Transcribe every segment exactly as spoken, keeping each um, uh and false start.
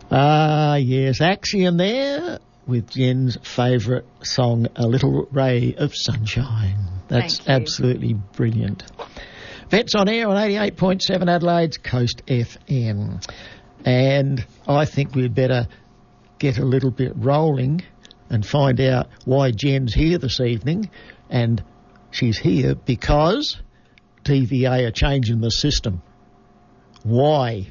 Ah, yes, Axiom there with Jen's favourite song, A Little Ray of Sunshine. That's absolutely brilliant. Vets on air on eighty-eight point seven Adelaide's Coast F M. And I think we'd better get a little bit rolling and find out why Jen's here this evening. And she's here because D V A are changing the system. Why?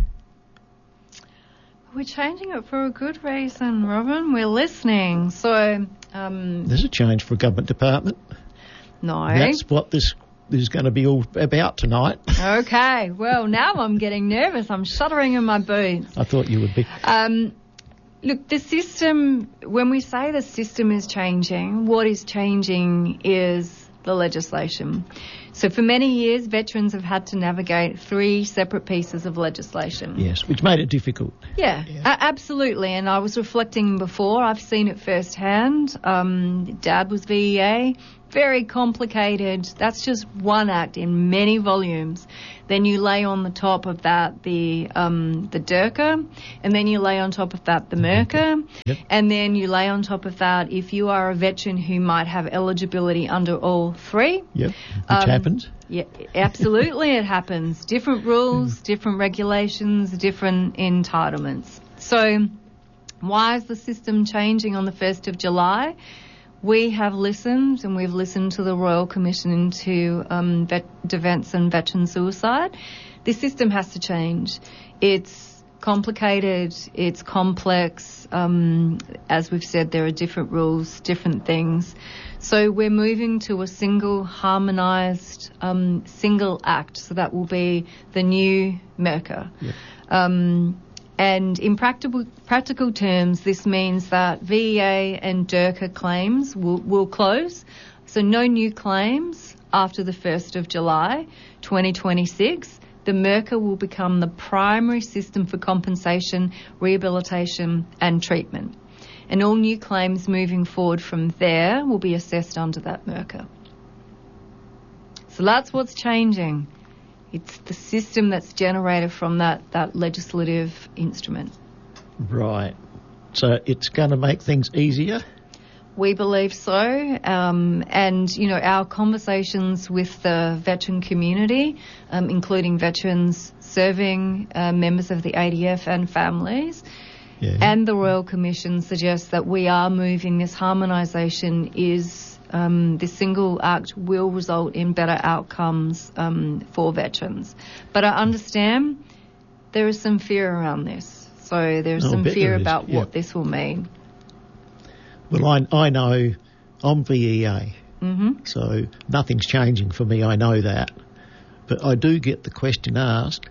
We're changing it for a good reason, Robin. We're listening. So, um... There's a change for a government department. No. That's what this is going to be all about tonight. Okay. Well, now I'm getting nervous. I'm shuddering in my boots. I thought you would be. Um, look, the system, when we say the system is changing, what is changing is the legislation. So for many years, veterans have had to navigate three separate pieces of legislation. Yes, which made it difficult. Yeah, yeah. A- absolutely. And I was reflecting before. I've seen it firsthand. Um, Dad was V E A. Very complicated. That's just one act in many volumes. Then you lay on the top of that the um, the D R C A, and then you lay on top of that the M R C A, yep. And then you lay on top of that if you are a veteran who might have eligibility under all three. Yep, which um, happens. Yeah, absolutely it happens. Different rules, different regulations, different entitlements. So why is the system changing on the first of July? We have listened, and we've listened to the Royal Commission into um, vet- defence and veteran suicide. This system has to change. It's complicated, it's complex. Um, as we've said, there are different rules, different things. So we're moving to a single, harmonised, um, single act. So that will be the new M R C A. Yep. Um, And in practical practical terms, this means that V E A and D R C A claims will, will close. So no new claims after the first of July twenty twenty-six. The M R C A will become the primary system for compensation, rehabilitation and treatment. And all new claims moving forward from there will be assessed under that M R C A. So that's what's changing. It's the system that's generated from that, that legislative instrument. Right. So it's going to make things easier? We believe so. Um, and, you know, our conversations with the veteran community, um, including veterans serving uh, members of the A D F and families, yeah. and the Royal Commission suggest that we are moving. This harmonisation is... Um, this single act will result in better outcomes um, for veterans. But I understand there is some fear around this. So there's oh, some fear there about yeah. what this will mean. Well, I, I know I'm V E A, mm-hmm. so nothing's changing for me, I know that. But I do get the question asked,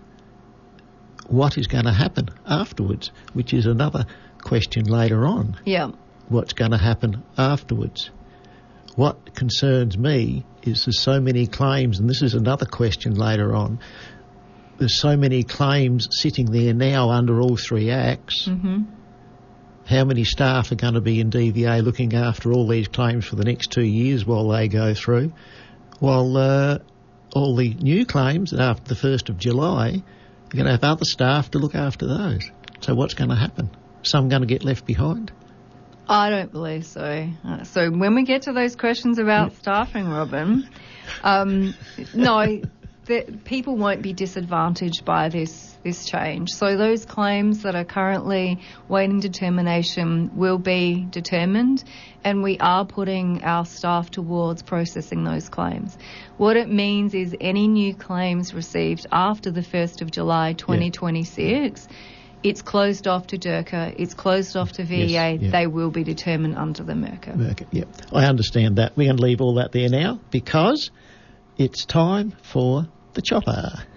what is going to happen afterwards, which is another question later on. Yeah. What's going to happen afterwards? What concerns me is there's so many claims, and this is another question later on, there's so many claims sitting there now under all three acts. Mm-hmm. How many staff are going to be in D V A looking after all these claims for the next two years while they go through? While uh, all the new claims after the first of July, you're going to have other staff to look after those. So what's going to happen? Some going to get left behind? I don't believe so. Uh, so when we get to those questions about staffing, Robin, um, no, the, people won't be disadvantaged by this this change. So those claims that are currently waiting determination will be determined, and we are putting our staff towards processing those claims. What it means is any new claims received after the first of July twenty twenty-six, yeah. It's closed off to D R C A, it's closed off to V E A, yes, yeah. They will be determined under the M R C A. M R C A, yeah. I understand that. We're going to leave all that there now because it's time for the chopper.